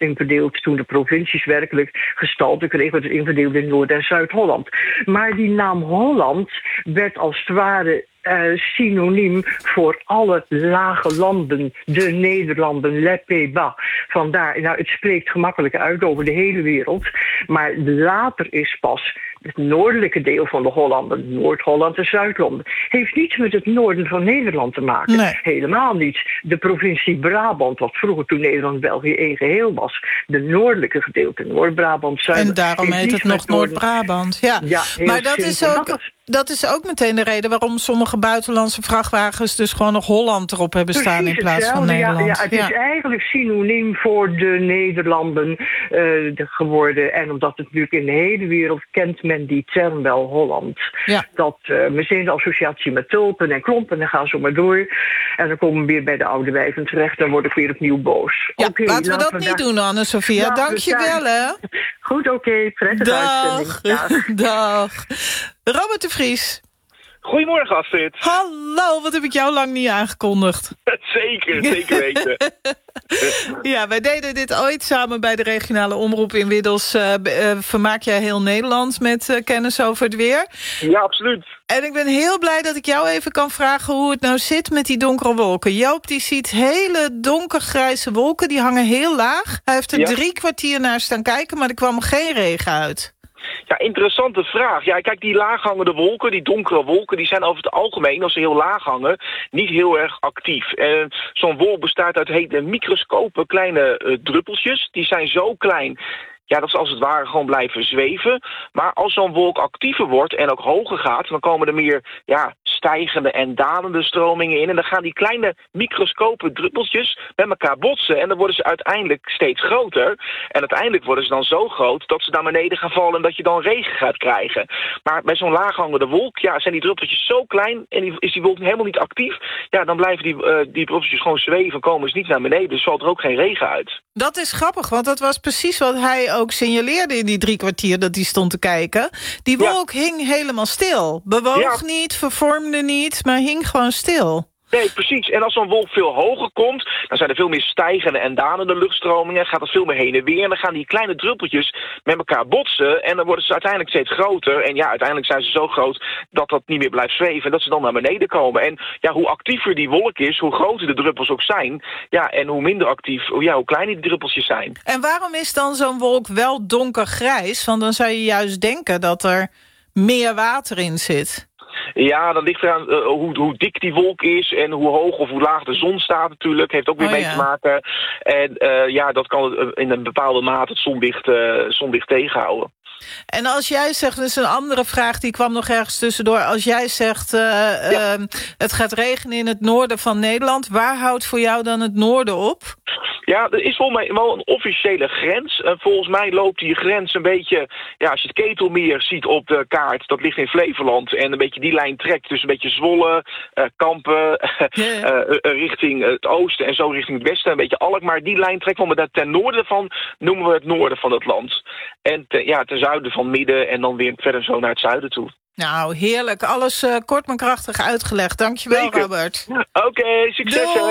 inverdeeld toen de provincies werkelijk gestalte kregen, werd het inverdeeld in Noord- en Zuid-Holland. Maar die naam Holland werd als het ware synoniem voor alle lage landen, de Nederlanden, les Pays-Bas. Vandaar, nou, het spreekt gemakkelijk uit over de hele wereld, maar later is pas het noordelijke deel van de Hollanden, Noord-Holland en Zuid-Holland, heeft niets met het noorden van Nederland te maken. Nee. Helemaal niets. De provincie Brabant, wat vroeger toen Nederland-België één geheel was, de noordelijke gedeelte, Noord-Brabant, Zuid. En daarom heet het nog Noord-Brabant. Ja. Maar dat is ook meteen de reden waarom sommige buitenlandse vrachtwagens dus gewoon nog Holland erop hebben staan in plaats van Nederland. Ja, het is eigenlijk synoniem voor de Nederlanden geworden. En omdat het natuurlijk in de hele wereld kent men die term wel Holland. Ja. Dat meteen de associatie met tulpen en klompen, en dan gaan ze maar door. En dan komen we weer bij de oude wijven terecht. Dan word ik weer opnieuw boos. Ja, laten we dat niet doen, Anne-Sophia. Dank je wel, hè. Goed, oké. Prettige uitzending. Dag. Robert de Vries. Goedemorgen, Astrid. Hallo, wat heb ik jou lang niet aangekondigd. Zeker weten. Ja, wij deden dit ooit samen bij de regionale omroep. Inmiddels vermaak jij heel Nederland met kennis over het weer. Ja, absoluut. En ik ben heel blij dat ik jou even kan vragen hoe het nou zit met die donkere wolken. Joop die ziet hele donkergrijze wolken, die hangen heel laag. Hij heeft er 3 kwartier naar staan kijken, maar er kwam geen regen uit. Ja, interessante vraag. Ja, kijk, die laaghangende wolken, die donkere wolken, die zijn over het algemeen, als ze heel laag hangen, niet heel erg actief. En zo'n wolk bestaat uit hele microscope kleine druppeltjes. Die zijn zo klein, ja, dat ze als het ware gewoon blijven zweven. Maar als zo'n wolk actiever wordt en ook hoger gaat, dan komen er meer stijgende en dalende stromingen in. En dan gaan die kleine microscope druppeltjes met elkaar botsen. En dan worden ze uiteindelijk steeds groter. En uiteindelijk worden ze dan zo groot dat ze naar beneden gaan vallen en dat je dan regen gaat krijgen. Maar bij zo'n laaghangende wolk, zijn die druppeltjes zo klein en is die wolk helemaal niet actief. Ja, dan blijven die druppeltjes gewoon zweven en komen ze niet naar beneden. Dus valt er ook geen regen uit. Dat is grappig, want dat was precies wat hij ook signaleerde in die 3 kwartier dat hij stond te kijken. Die wolk hing helemaal stil. Bewoog niet, vervormde niet, maar hing gewoon stil. Nee, precies. En als zo'n wolk veel hoger komt, dan zijn er veel meer stijgende en dalende luchtstromingen. Gaat het veel meer heen en weer. En dan gaan die kleine druppeltjes met elkaar botsen. En dan worden ze uiteindelijk steeds groter. En uiteindelijk zijn ze zo groot dat dat niet meer blijft zweven. En dat ze dan naar beneden komen. En hoe actiever die wolk is, hoe groter de druppels ook zijn. Ja, en hoe minder actief, hoe kleiner die druppeltjes zijn. En waarom is dan zo'n wolk wel donkergrijs? Want dan zou je juist denken dat er meer water in zit. Ja, dat ligt eraan hoe dik die wolk is en hoe hoog of hoe laag de zon staat natuurlijk. Heeft ook weer mee te maken. En dat kan in een bepaalde mate het zonlicht tegenhouden. En als jij zegt, dus een andere vraag die kwam nog ergens tussendoor. Als jij zegt, het gaat regenen in het noorden van Nederland. Waar houdt voor jou dan het noorden op? Ja, er is volgens mij wel een officiële grens. Volgens mij loopt die grens een beetje, als je het Ketelmeer ziet op de kaart, dat ligt in Flevoland. En een beetje die lijn trekt, dus een beetje Zwolle, Kampen, richting het oosten en zo richting het westen. Een beetje Alkmaar, die lijn trekt van ten noorden van, noemen we het noorden van het land. En ten zuiden van midden en dan weer verder zo naar het zuiden toe. Nou, heerlijk. Alles kort maar krachtig uitgelegd. Dankjewel, Robert. Oké, succes.